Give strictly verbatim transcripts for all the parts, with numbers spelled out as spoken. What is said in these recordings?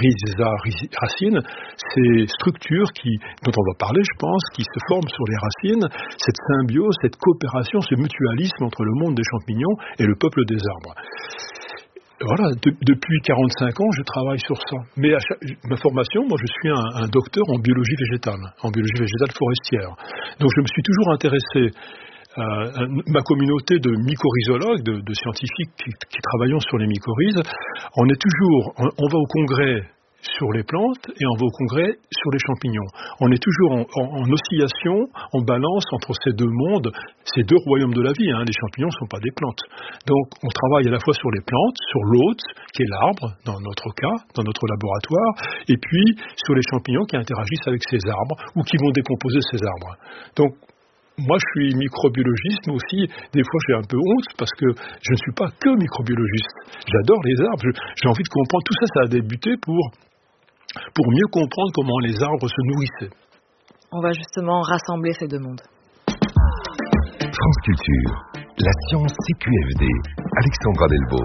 rhizaracines, ces structures qui, dont on va parler, je pense, qui se forment sur les racines, cette symbiose, cette coopération, ce mutualisme entre le monde des champignons et le peuple des arbres. Voilà, de, depuis quarante-cinq ans, je travaille sur ça. Mais à chaque, ma formation, moi, je suis un, un docteur en biologie végétale, en biologie végétale forestière. Donc, je me suis toujours intéressé à ma communauté de mycorhizologues, de, de scientifiques qui, qui travaillons sur les mycorhizes. On est toujours, on, on va au congrès sur les plantes et on va au congrès sur les champignons. On est toujours en, en, en oscillation, en balance entre ces deux mondes, ces deux royaumes de la vie. Hein. Les champignons ne sont pas des plantes. Donc on travaille à la fois sur les plantes, sur l'hôte, qui est l'arbre, dans notre cas, dans notre laboratoire, et puis sur les champignons qui interagissent avec ces arbres ou qui vont décomposer ces arbres. Donc moi, je suis microbiologiste, mais aussi, des fois, j'ai un peu honte parce que je ne suis pas que microbiologiste. J'adore les arbres, je, j'ai envie de comprendre. Tout ça, ça a débuté pour, pour mieux comprendre comment les arbres se nourrissaient. On va justement rassembler ces deux mondes. France Culture, la science C Q F D, Alexandra Delvaux.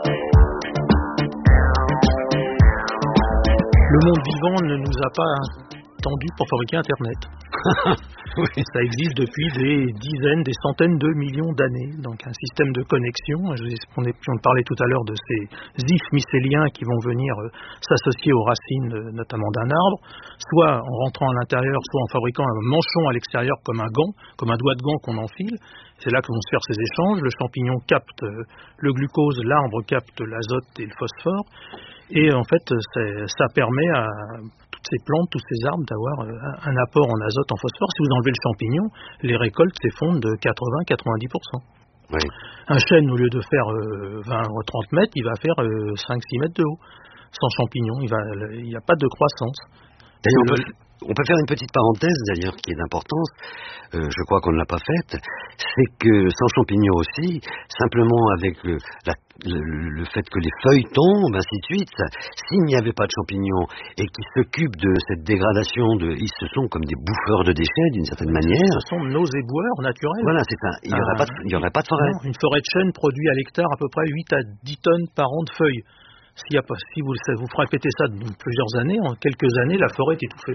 Le monde vivant ne nous a pas attendu pour fabriquer Internet. Oui. Ça existe depuis des dizaines, des centaines de millions d'années. Donc un système de connexion. On, est, on parlait tout à l'heure de ces ifs mycéliens qui vont venir euh, s'associer aux racines, euh, notamment d'un arbre, soit en rentrant à l'intérieur, soit en fabriquant un manchon à l'extérieur comme un gant, comme un doigt de gant qu'on enfile. C'est là que vont se faire ces échanges. Le champignon capte euh, le glucose, l'arbre capte l'azote et le phosphore. Et en fait, ça permet à toutes ces plantes, tous ces arbres d'avoir un apport en azote, en phosphore. Si vous enlevez le champignon, les récoltes s'effondrent de quatre-vingts à quatre-vingt-dix pour cent. Oui. Un chêne, au lieu de faire vingt ou trente mètres, il va faire cinq six mètres de haut. Sans champignon, il n'y a pas de croissance. D'ailleurs, on peut, on peut faire une petite parenthèse, d'ailleurs, qui est d'importance, euh, je crois qu'on ne l'a pas faite, c'est que sans champignons aussi, simplement avec le, la, le, le fait que les feuilles tombent, ainsi de suite, ça, s'il n'y avait pas de champignons et qui s'occupent de cette dégradation, de, ils se sont comme des bouffeurs de déchets, d'une certaine manière. Ce sont nos éboueurs naturels. Voilà, c'est ça. Il n'y aurait, ah, pas de, aurait pas de forêt. Non, une forêt de chêne produit à l'hectare à peu près huit à dix tonnes par an de feuilles. Si, si vous, vous ferez répéter ça de plusieurs années, en quelques années, la forêt est étouffée.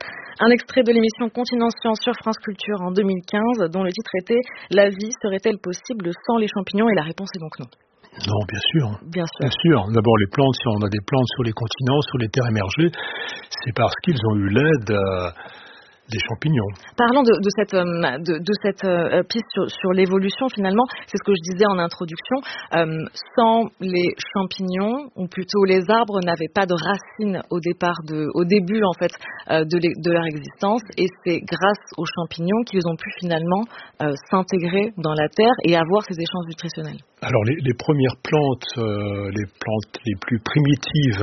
Un extrait de l'émission Continent Science sur France Culture en deux mille quinze, dont le titre était « La vie serait-elle possible sans les champignons » et la réponse est donc non. Non, bien sûr. Bien sûr. Bien sûr. D'abord, les plantes, si on a des plantes sur les continents, sur les terres émergées, c'est parce qu'ils ont eu l'aide euh, des champignons. Parlons de, de cette, de, de cette euh, piste sur, sur l'évolution, finalement. C'est ce que je disais en introduction. Euh, sans les champignons, ou plutôt les arbres, n'avaient pas de racines au départ, de, au début en fait, euh, de, les, de leur existence. Et c'est grâce aux champignons qu'ils ont pu finalement euh, s'intégrer dans la terre et avoir ces échanges nutritionnels. Alors, les, les premières plantes, euh, les plantes les plus primitives,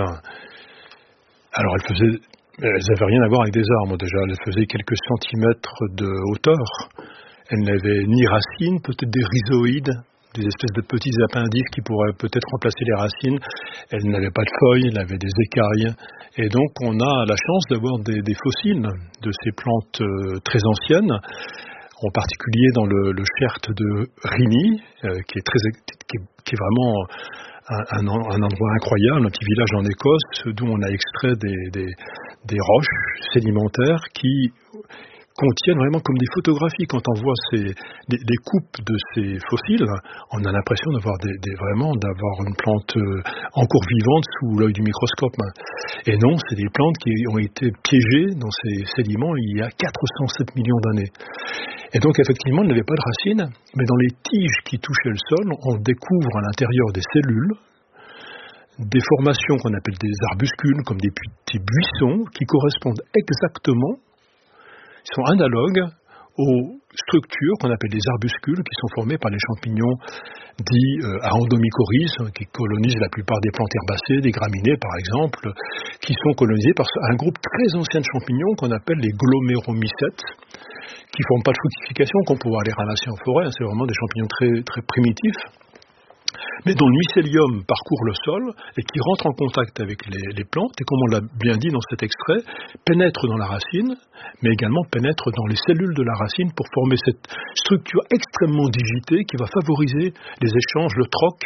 alors elles faisaient... Elles n'avaient rien à voir avec des arbres déjà, elles faisaient quelques centimètres de hauteur. Elles n'avaient ni racines, peut-être des rhizoïdes, des espèces de petits appendices qui pourraient peut-être remplacer les racines. Elles n'avaient pas de feuilles, elles avaient des écailles. Et donc on a la chance d'avoir des, des fossiles de ces plantes euh, très anciennes, en particulier dans le, le chert de Rini, euh, qui est très, qui est, qui est vraiment un, un, un endroit incroyable, un petit village en Écosse, d'où on a extrait des, des, des roches sédimentaires qui contiennent vraiment comme des photographies. Quand on voit ces, les, les coupes de ces fossiles, on a l'impression d'avoir des, des, vraiment d'avoir une plante euh, encore vivante sous l'œil du microscope. Et non, c'est des plantes qui ont été piégées dans ces sédiments il y a quatre cent sept millions d'années. Et donc effectivement, il n'y avait pas de racines, mais dans les tiges qui touchaient le sol, on découvre à l'intérieur des cellules des formations qu'on appelle des arbuscules, comme des petits buissons, qui correspondent exactement, ils sont analogues aux structures qu'on appelle des arbuscules, qui sont formées par les champignons dits euh, Arandomycorrhiza, qui colonisent la plupart des plantes herbacées, des graminées par exemple, qui sont colonisés par un groupe très ancien de champignons qu'on appelle les gloméromycètes, qui ne forment pas de fructification, qu'on peut aller ramasser en forêt, c'est vraiment des champignons très, très primitifs, mais dont le mycélium parcourt le sol et qui rentre en contact avec les, les plantes, et comme on l'a bien dit dans cet extrait, pénètre dans la racine, mais également pénètre dans les cellules de la racine pour former cette structure extrêmement digitée qui va favoriser les échanges, le troc,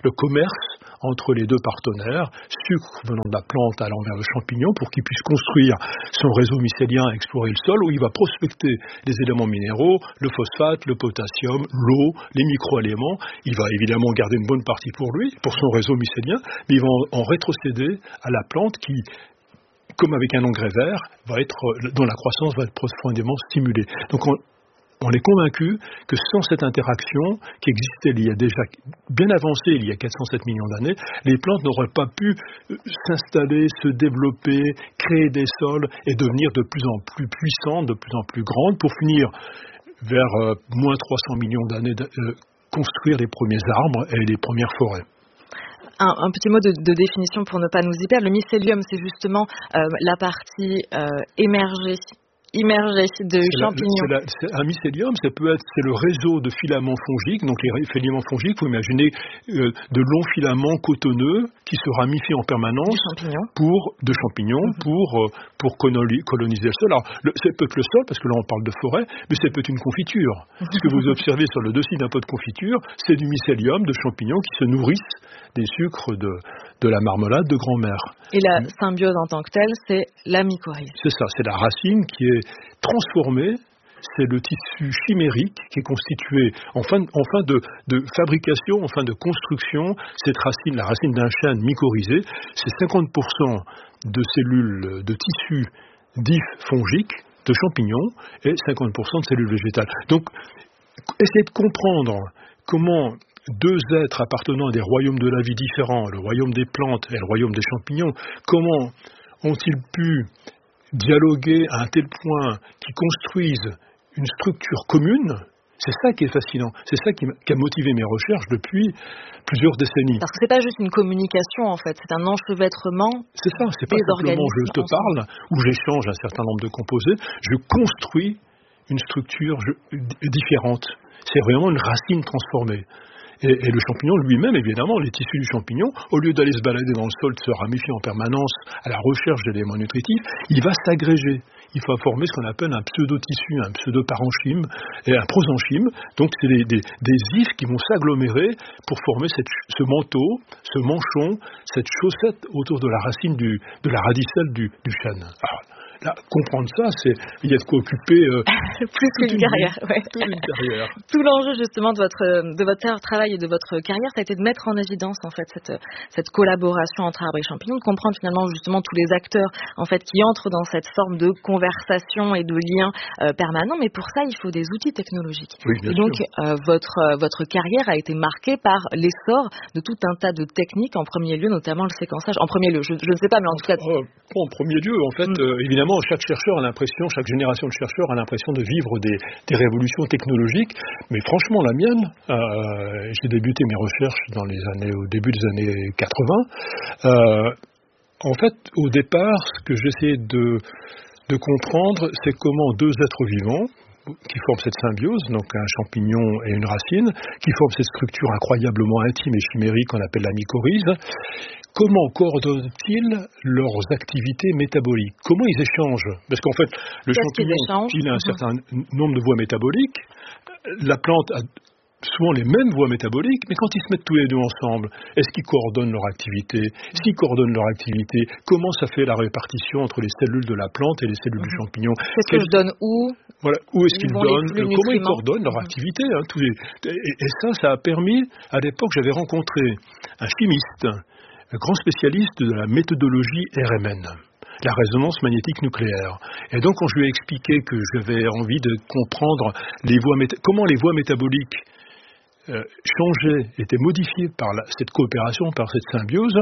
le commerce entre les deux partenaires, sucre venant de la plante allant vers le champignon pour qu'il puisse construire son réseau mycélien et explorer le sol où il va prospecter les éléments minéraux, le phosphate, le potassium, l'eau, les micro-éléments. Il va évidemment garder une bonne partie pour lui, pour son réseau mycélien, mais il va en, en rétrocéder à la plante qui, comme avec un engrais vert, va être, dont la croissance va être profondément stimulée. Donc on, On est convaincu que sans cette interaction qui existait il y a déjà bien avancé, il y a quatre cent sept millions d'années, les plantes n'auraient pas pu s'installer, se développer, créer des sols et devenir de plus en plus puissantes, de plus en plus grandes pour finir vers euh, moins trois cents millions d'années de euh, construire les premiers arbres et les premières forêts. Un, un petit mot de, de définition pour ne pas nous y perdre. Le mycélium, c'est justement euh, la partie euh, émergée immergé de c'est champignons. La, c'est la, c'est un mycélium, ça peut être c'est le réseau de filaments fongiques. Donc les filaments fongiques, vous imaginez euh, de longs filaments cotonneux qui se ramifient en permanence pour de champignons mm-hmm. pour euh, pour coloniser le sol. Alors le, ça peut être le sol parce que là on parle de forêt, mais ça peut être une confiture. Mm-hmm. Ce que vous observez sur le dessus d'un pot de confiture, c'est du mycélium de champignons qui se nourrissent des sucres de de la marmelade de grand-mère. Et la symbiose en tant que telle, c'est la mycorhize. C'est ça, c'est la racine qui est transformée, c'est le tissu chimérique qui est constitué en fin, en fin de, de fabrication, en fin de construction. Cette racine, la racine d'un chêne mycorhizé, c'est cinquante pour cent de cellules de tissu dits fongiques, de champignons, et cinquante pour cent de cellules végétales. Donc, essayez de comprendre comment deux êtres appartenant à des royaumes de la vie différents, le royaume des plantes et le royaume des champignons, comment ont-ils pu dialoguer à un tel point qu'ils construisent une structure commune? C'est ça qui est fascinant, c'est ça qui a motivé mes recherches depuis plusieurs décennies. Parce que c'est pas juste une communication en fait, c'est un enchevêtrement. C'est ça, c'est pas simplement je te parle ou j'échange un certain nombre de composés, je construis une structure différente. C'est vraiment une racine transformée. Et, et le champignon lui-même, évidemment, les tissus du champignon, au lieu d'aller se balader dans le sol, de se ramifier en permanence à la recherche d'éléments nutritifs, il va s'agréger. Il va former ce qu'on appelle un pseudo-tissu, un pseudo-parenchyme et un prosenchyme. Donc, c'est des, des, des ifs qui vont s'agglomérer pour former cette, ce manteau, ce manchon, cette chaussette autour de la racine du, de la radicelle du, du chêne. Alors, là, comprendre ça, c'est il y a de quoi occuper euh, plus qu'une carrière. Ouais. Une carrière. Tout l'enjeu justement de votre de votre travail et de votre carrière, ça a été de mettre en évidence en fait cette cette collaboration entre arbres et champignons, de comprendre finalement justement tous les acteurs en fait qui entrent dans cette forme de conversation et de lien euh, permanent. Mais pour ça, il faut des outils technologiques. Oui, bien et donc sûr. Euh, votre euh, votre carrière a été marquée par l'essor de tout un tas de techniques. En premier lieu, notamment le séquençage. En premier lieu, je, je ne sais pas, mais en tout cas. En, en premier lieu, en fait, mm. euh, évidemment. Chaque chercheur a l'impression, chaque génération de chercheurs a l'impression de vivre des, des révolutions technologiques, mais franchement la mienne, euh, j'ai débuté mes recherches dans les années, au début des années quatre-vingts. Euh, en fait, au départ, ce que j'essayais de, de comprendre, c'est comment deux êtres vivants, qui forment cette symbiose, donc un champignon et une racine, qui forment cette structure incroyablement intime et chimérique qu'on appelle la mycorhize, comment coordonnent-ils leurs activités métaboliques? Comment ils échangent? Parce qu'en fait, le Qu'est-ce champignon, il a un certain nombre de voies métaboliques, la plante a souvent les mêmes voies métaboliques, mais quand ils se mettent tous les deux ensemble, est-ce qu'ils coordonnent leur activité? S'ils coordonnent leur activité, comment ça fait la répartition entre les cellules de la plante et les cellules mmh. du champignon? Qu'est-ce que je donne où? Voilà, où est-ce qu'ils donnent? Comment ils coordonnent leur mmh. activité hein, tous les... et, et ça, ça a permis, à l'époque, j'avais rencontré un chimiste, un grand spécialiste de la méthodologie R M N. La résonance magnétique nucléaire. Et donc, quand je lui ai expliqué que j'avais envie de comprendre les voies méta- comment les voies métaboliques euh, changeaient, étaient modifiées par la, cette coopération, par cette symbiose,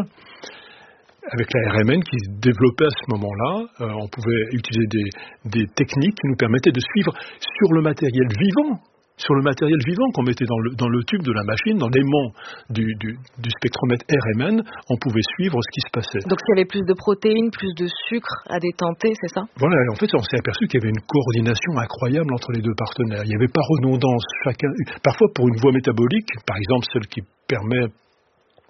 avec la R M N qui se développait à ce moment-là, euh, on pouvait utiliser des, des techniques qui nous permettaient de suivre sur le matériel vivant, sur le matériel vivant qu'on mettait dans le, dans le tube de la machine, dans l'aimant du, du, du spectromètre R M N, on pouvait suivre ce qui se passait. Donc s'il y avait plus de protéines, plus de sucre à détenter, c'est ça? Voilà, en fait on s'est aperçu qu'il y avait une coordination incroyable entre les deux partenaires. Il n'y avait pas redondance. Chacun, parfois pour une voie métabolique, par exemple celle qui permet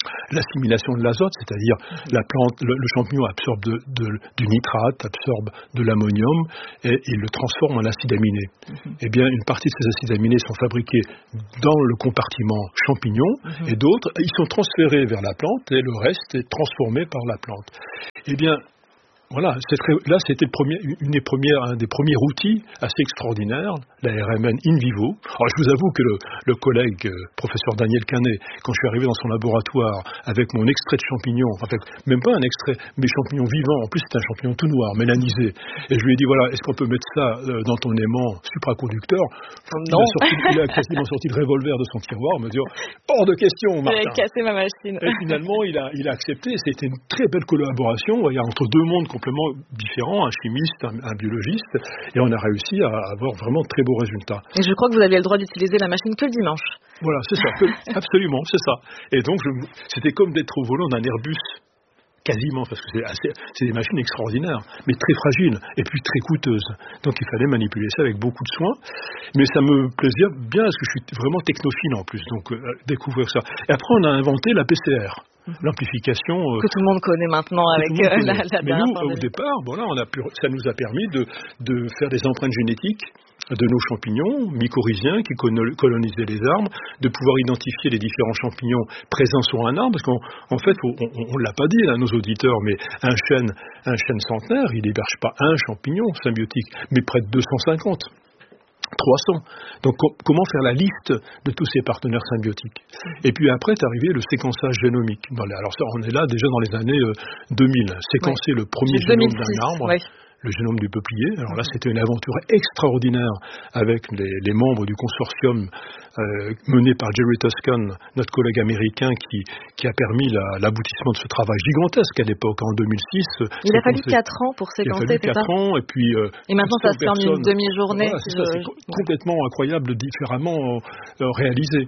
l'assimilation de l'azote, c'est-à-dire la plante, le, le champignon absorbe de, de, du nitrate, absorbe de l'ammonium et il le transforme en acide aminé. Mm-hmm. Eh bien, une partie de ces acides aminés sont fabriqués dans le compartiment champignon mm-hmm. et d'autres, ils sont transférés vers la plante et le reste est transformé par la plante. Eh bien, voilà, c'est très, là c'était le premier, une des premières, un des premiers outils assez extraordinaires, la R M N in vivo. Alors je vous avoue que le, le collègue, euh, professeur Daniel Canet, quand je suis arrivé dans son laboratoire avec mon extrait de champignon, en fait, même pas un extrait, mais champignon vivant, en plus c'est un champignon tout noir, mélanisé, et je lui ai dit voilà, est-ce qu'on peut mettre ça euh, dans ton aimant supraconducteur? Non. Il a, sorti, il a quasiment sorti le revolver de son tiroir, me dire hors de question, Martin. Il a cassé ma machine. Et finalement, il a, il a accepté. C'était une très belle collaboration. Il y a entre deux mondes complètement différents, un chimiste, un, un biologiste, et on a réussi à avoir vraiment de très beaux résultats. Et je crois que vous aviez le droit d'utiliser la machine que le dimanche. Voilà, c'est ça, que, absolument, c'est ça. Et donc, je, c'était comme d'être au volant d'un Airbus, quasiment, parce que c'est, assez, c'est des machines extraordinaires, mais très fragiles, et puis très coûteuses. Donc, il fallait manipuler ça avec beaucoup de soin. Mais ça me plaisait bien, parce que je suis vraiment technophile en plus, donc euh, découvrir ça. Et après, on a inventé la P C R. L'amplification euh, que tout le monde connaît maintenant avec euh, connaît. la, la mais nous au départ voilà, on a pu, ça nous a permis de, de faire des empreintes génétiques de nos champignons mycorhiziens qui colonisaient les arbres, de pouvoir identifier les différents champignons présents sur un arbre, parce qu'en en fait on ne l'a pas dit à nos auditeurs, mais un chêne, un chêne centenaire, il n'héberge pas un champignon symbiotique, mais près de deux cent cinquante. trois cents. Donc com- comment faire la liste de tous ces partenaires symbiotiques. Et puis après est arrivé le séquençage génomique. Dans les, alors ça, on est là déjà dans les années euh, deux mille. Séquencer ouais. le premier C'est génome deux mille six, d'un arbre. Ouais. Le génome du peuplier. Alors là, c'était une aventure extraordinaire avec les, les membres du consortium euh, mené par Jerry Tuscan, notre collègue américain, qui, qui a permis la, l'aboutissement de ce travail gigantesque à l'époque, en deux mille six. Il a fallu quatre ans pour séquencer, c'est ça ? Il a fallu quatre ans, et puis... Euh, et maintenant, ça se fait en une demi-journée. Voilà, c'est, ça, c'est complètement incroyable, différemment euh, réalisé.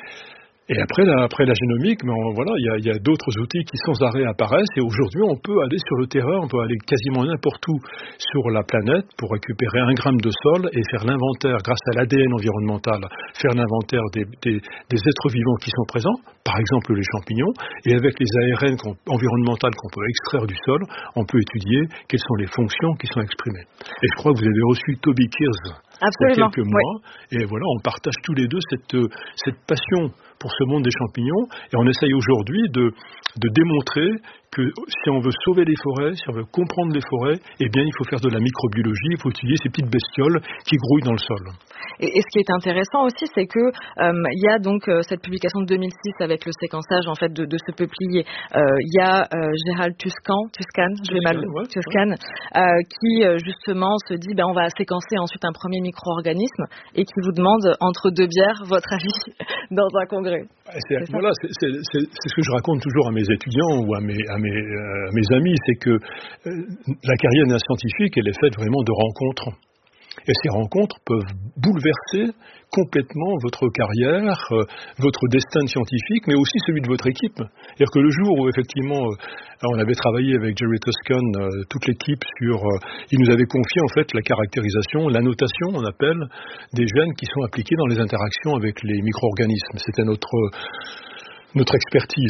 Et après la, après la génomique, mais on, voilà, il y a, il y a d'autres outils qui sans arrêt apparaissent, et aujourd'hui on peut aller sur le terrain, on peut aller quasiment n'importe où sur la planète pour récupérer un gramme de sol et faire l'inventaire, grâce à l'A D N environnemental, faire l'inventaire des, des, des êtres vivants qui sont présents, par exemple les champignons, et avec les A R N environnementales qu'on peut extraire du sol, on peut étudier quelles sont les fonctions qui sont exprimées. Et je crois que vous avez reçu Toby Kears il y a quelques mois, oui. Et voilà, on partage tous les deux cette, cette passion pour ce monde des champignons, et on essaye aujourd'hui de, de démontrer que si on veut sauver les forêts, si on veut comprendre les forêts, eh bien il faut faire de la microbiologie, il faut étudier ces petites bestioles qui grouillent dans le sol. Et, et ce qui est intéressant aussi, c'est que euh, il y a donc euh, cette publication de deux mille six avec le séquençage en fait de, de ce peuplier. Il euh, y a euh, Gérald Tuscan, Tuscan, je vais mal, ouais, Tuscan, ouais. euh, qui euh, justement se dit, ben on va séquencer ensuite un premier micro-organisme et qui vous demande entre deux bières votre avis dans un congrès. C'est, c'est voilà, c'est, c'est, c'est, c'est ce que je raconte toujours à mes étudiants ou à mes, à mes, euh, à mes amis, c'est que euh, la carrière d'un scientifique, elle est faite vraiment de rencontres. Et ces rencontres peuvent bouleverser complètement votre carrière, euh, votre destin scientifique, mais aussi celui de votre équipe. C'est-à-dire que le jour où effectivement, euh, on avait travaillé avec Jerry Tuscan, euh, toute l'équipe, sur, euh, il nous avait confié en fait la caractérisation, la notation, on appelle, des gènes qui sont appliqués dans les interactions avec les micro-organismes. C'était notre, notre expertise.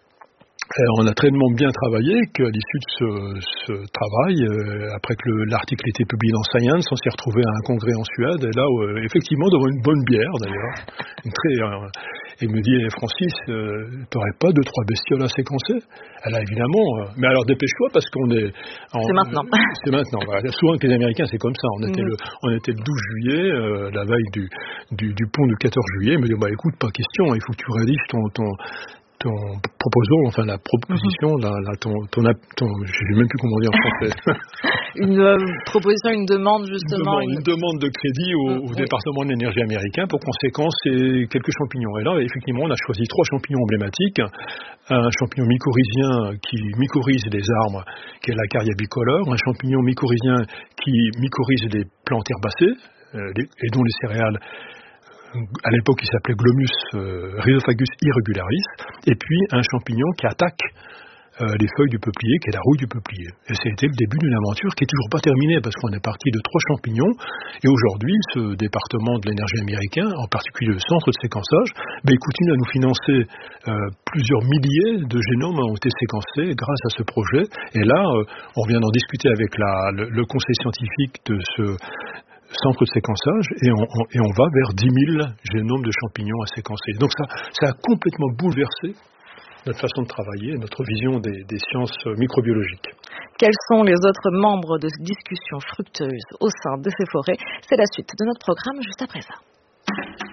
Et on a tellement bien travaillé qu'à l'issue de ce, ce travail, euh, après que le, l'article était publié dans Science, on s'est retrouvé à un congrès en Suède, et là, euh, effectivement, devant une bonne bière, d'ailleurs, une très, euh, et il me dit, eh, Francis, euh, t'aurais pas deux, trois bestioles à séquencer? Elle a évidemment, euh, mais alors dépêche-toi, parce qu'on est... En, c'est maintenant. Euh, c'est maintenant, voilà. Souvent que les Américains, c'est comme ça. On était, mmh. le, on était le douze juillet, euh, la veille du, du, du pont du quatorze juillet, il me dit, bah écoute, pas question, il faut que tu rédiges ton... ton ton proposons, enfin la proposition, mm-hmm. la, la, ton, ton, ton, je ne sais même plus comment dire en français. une euh, proposition, une demande justement. Une demande, une... une demande de crédit au, mm-hmm. au département de l'énergie américain pour qu'on séquence ces quelques champignons. Et là, effectivement, on a choisi trois champignons emblématiques. Un champignon mycorhizien qui mycorhize les arbres, qui est la Caria bicolore. Un champignon mycorhizien qui mycorhize les plantes herbacées, euh, les, et dont les céréales. À l'époque, il s'appelait Glomus euh, Rhizophagus irregularis, et puis un champignon qui attaque euh, les feuilles du peuplier, qui est la rouille du peuplier. Et c'était le début d'une aventure qui est toujours pas terminée, parce qu'on est parti de trois champignons, et aujourd'hui, ce département de l'énergie américain, en particulier le centre de séquençage, ben, il continue à nous financer euh, plusieurs milliers de génomes ont été séquencés grâce à ce projet. Et là, euh, on vient d'en discuter avec la, le, le conseil scientifique de ce centre de séquençage, et on, on, et on va vers dix mille génomes de champignons à séquencer. Donc ça, ça a complètement bouleversé notre façon de travailler, notre vision des, des sciences microbiologiques. Quels sont les autres membres de discussions fructueuses au sein de ces forêts? C'est la suite de notre programme juste après ça.